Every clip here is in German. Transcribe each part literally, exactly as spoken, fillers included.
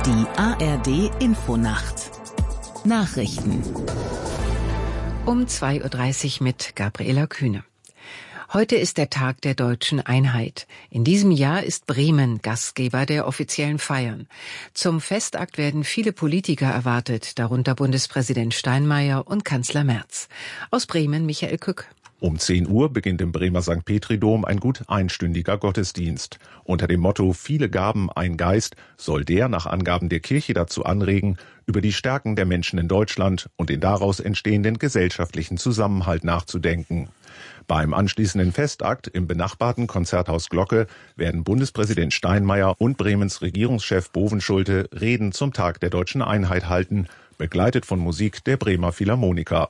Die A R D-Infonacht Nachrichten Um zwei Uhr dreißig mit Gabriela Kühne. Heute ist der Tag der deutschen Einheit. In diesem Jahr ist Bremen Gastgeber der offiziellen Feiern. Zum Festakt werden viele Politiker erwartet, darunter Bundespräsident Steinmeier und Kanzler Merz. Aus Bremen Michael Kück. Um zehn Uhr beginnt im Bremer Sankt Petri-Dom ein gut einstündiger Gottesdienst. Unter dem Motto »Viele Gaben, ein Geist« soll der nach Angaben der Kirche dazu anregen, über die Stärken der Menschen in Deutschland und den daraus entstehenden gesellschaftlichen Zusammenhalt nachzudenken. Beim anschließenden Festakt im benachbarten Konzerthaus Glocke werden Bundespräsident Steinmeier und Bremens Regierungschef Bovenschulte Reden zum Tag der deutschen Einheit halten, begleitet von Musik der Bremer Philharmoniker.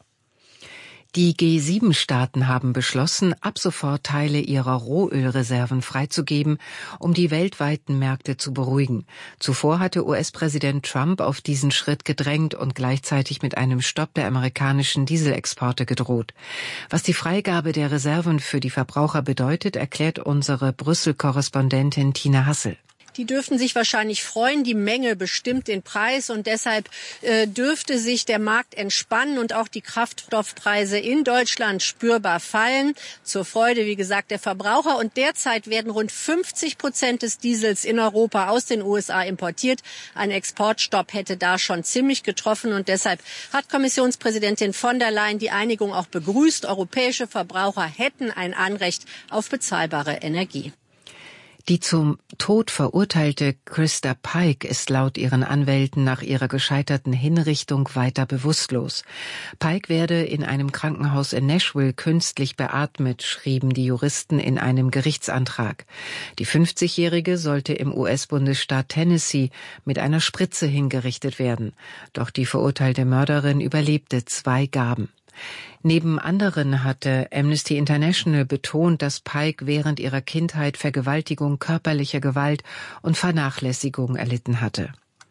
Die G sieben Staaten haben beschlossen, ab sofort Teile ihrer Rohölreserven freizugeben, um die weltweiten Märkte zu beruhigen. Zuvor hatte U S-Präsident Trump auf diesen Schritt gedrängt und gleichzeitig mit einem Stopp der amerikanischen Dieselexporte gedroht. Was die Freigabe der Reserven für die Verbraucher bedeutet, erklärt unsere Brüssel-Korrespondentin Tina Hassel. Die dürften sich wahrscheinlich freuen. Die Menge bestimmt den Preis und deshalb äh, dürfte sich der Markt entspannen und auch die Kraftstoffpreise in Deutschland spürbar fallen. Zur Freude, wie gesagt, der Verbraucher. Und derzeit werden rund fünfzig Prozent des Diesels in Europa aus den U S A importiert. Ein Exportstopp hätte da schon ziemlich getroffen und deshalb hat Kommissionspräsidentin von der Leyen die Einigung auch begrüßt. Europäische Verbraucher hätten ein Anrecht auf bezahlbare Energie. Die zum Tod verurteilte Krista Pike ist laut ihren Anwälten nach ihrer gescheiterten Hinrichtung weiter bewusstlos. Pike werde in einem Krankenhaus in Nashville künstlich beatmet, schrieben die Juristen in einem Gerichtsantrag. Die fünfzigjährige sollte im U S-Bundesstaat Tennessee mit einer Spritze hingerichtet werden. Doch die verurteilte Mörderin überlebte zwei Gaben. Neben anderen hatte Amnesty International betont, dass Pike während ihrer Kindheit Vergewaltigung, körperliche Gewalt und Vernachlässigung erlitten hatte.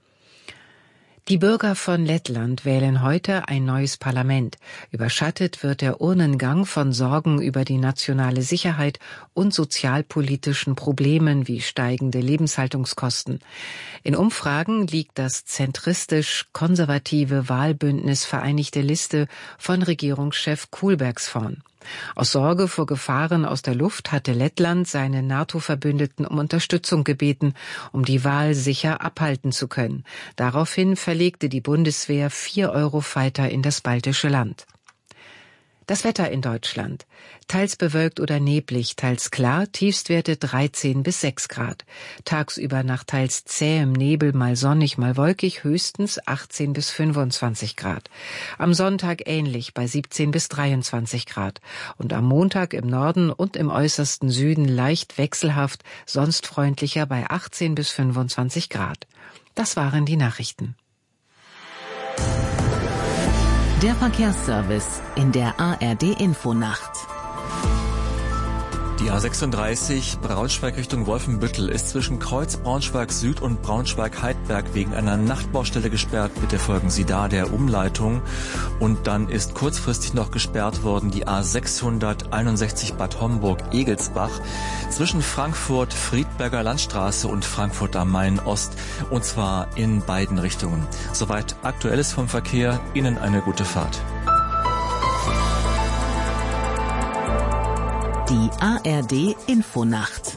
Die Bürger von Lettland wählen heute ein neues Parlament. Überschattet wird der Urnengang von Sorgen über die nationale Sicherheit und sozialpolitischen Problemen wie steigende Lebenshaltungskosten. In Umfragen liegt das zentristisch-konservative Wahlbündnis Vereinigte Liste von Regierungschef Koolbergs vorn. Aus Sorge vor Gefahren aus der Luft hatte Lettland seine NATO-Verbündeten um Unterstützung gebeten, um die Wahl sicher abhalten zu können. Daraufhin verlegte die Bundeswehr vier Eurofighter in das baltische Land. Das Wetter in Deutschland. Teils bewölkt oder neblig, teils klar, Tiefstwerte dreizehn bis sechs Grad. Tagsüber nach teils zähem Nebel, mal sonnig, mal wolkig, höchstens achtzehn bis fünfundzwanzig Grad. Am Sonntag ähnlich, bei siebzehn bis dreiundzwanzig Grad. Und am Montag im Norden und im äußersten Süden leicht wechselhaft, sonst freundlicher bei achtzehn bis fünfundzwanzig Grad. Das waren die Nachrichten. Der Verkehrsservice in der A R D-Infonacht. Die A sechsunddreißig Braunschweig Richtung Wolfenbüttel ist zwischen Kreuz Braunschweig Süd und Braunschweig-Heidberg wegen einer Nachtbaustelle gesperrt. Bitte folgen Sie da der Umleitung. Und dann ist kurzfristig noch gesperrt worden die A sechshunderteinundsechzig Bad Homburg-Egelsbach zwischen Frankfurt Friedberger Landstraße und Frankfurt am Main Ost, und zwar in beiden Richtungen. Soweit Aktuelles vom Verkehr. Ihnen eine gute Fahrt. Die A R D-Infonacht.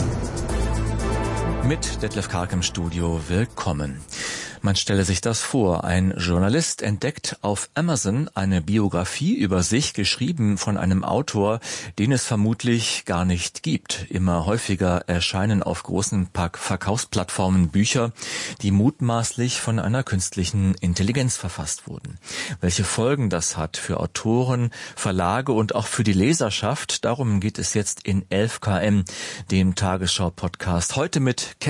Mit Detlef Karg im Studio. Willkommen. Man stelle sich das vor. Ein Journalist entdeckt auf Amazon eine Biografie über sich, geschrieben von einem Autor, den es vermutlich gar nicht gibt. Immer häufiger erscheinen auf großen Verkaufsplattformen Bücher, die mutmaßlich von einer künstlichen Intelligenz verfasst wurden. Welche Folgen das hat für Autoren, Verlage und auch für die Leserschaft, darum geht es jetzt in elf K M, dem Tagesschau-Podcast. Heute mit